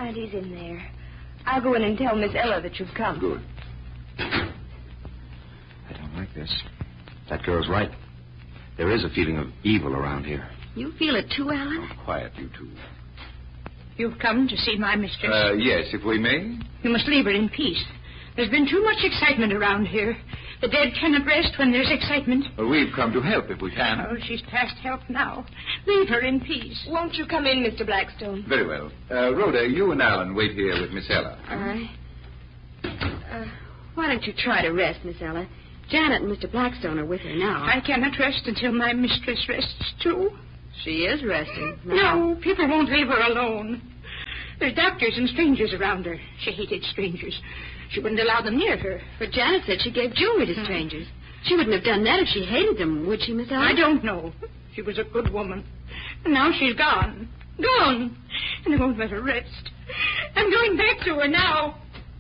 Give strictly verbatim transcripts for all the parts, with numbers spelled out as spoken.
Auntie's in there. I'll go in and tell Miss Ella that you've come. Good. I don't like this. That girl's right. There is a feeling of evil around here. You feel it too, Alan? Oh, quiet, you two. You've come to see my mistress? Uh, yes, if we may. You must leave her in peace. There's been too much excitement around here. The dead cannot rest when there's excitement. Well, we've come to help if we can. Oh, she's past help now. Leave her in peace. Won't you come in, Mister Blackstone? Very well. Uh, Rhoda, you and Alan wait here with Miss Ella. All right. Uh, why don't you try to rest, Miss Ella? Janet and Mister Blackstone are with her now. I cannot rest until my mistress rests, too. She is resting now. No, people won't leave her alone. There's doctors and strangers around her. She hated strangers. She wouldn't allow them near her. But Janet said she gave jewelry to strangers. She wouldn't have done that if she hated them, would she, Miss Ella? I don't know. She was a good woman. And now she's gone. Gone. And I won't let her rest. I'm going back to her now.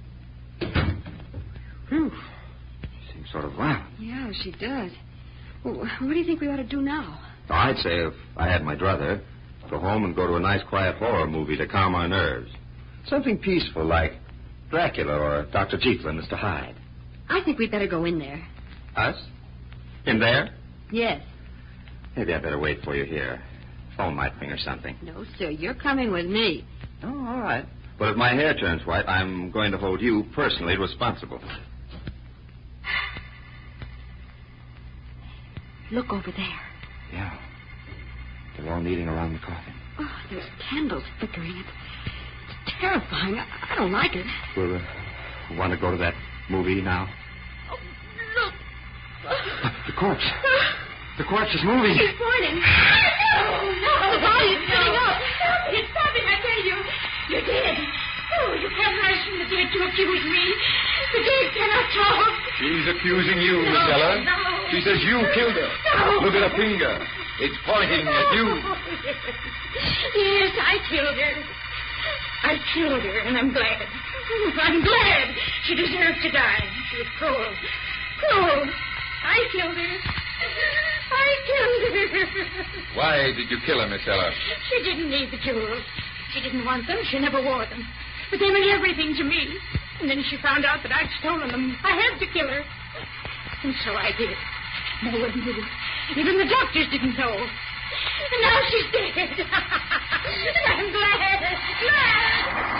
Whew. Seems sort of violent. Yeah, she does. Well, what do you think we ought to do now? Oh, I'd say if I had my brother, go home and go to a nice quiet horror movie to calm our nerves. Something peaceful like Dracula or Doctor Jekyll and Mister Hyde. I think we'd better go in there. Us? In there? Yes. Maybe I'd better wait for you here. Phone might ring or something. No, sir. You're coming with me. Oh, all right. But if my hair turns white, I'm going to hold you personally responsible. Look over there. Yeah. They're all kneeling around the coffin. Oh, there's candles flickering. It's, it's terrifying. I, I don't like it. We'll uh, want to go to that movie now? Oh, look. The corpse. The corpse is moving. She's pointing. No, no. The body's sitting up. Stop it, stop it, I tell you. You're dead. Oh, you can't rise from the dead to accuse me. The dead cannot talk. She's accusing you, Miss No, Ella. no. She says you killed her. No. Look at her finger. It's pointing at you. Yes, I killed her. I killed her, and I'm glad. I'm glad. She deserved to die. She was cruel. Cruel. I killed her. I killed her. Why did you kill her, Miss Ella? She didn't need the jewels. She didn't want them. She never wore them. But they meant everything to me. And then she found out that I'd stolen them. I had to kill her. And so I did. No one knew. Even the doctors didn't know. And now she's dead. And I'm glad. Glad.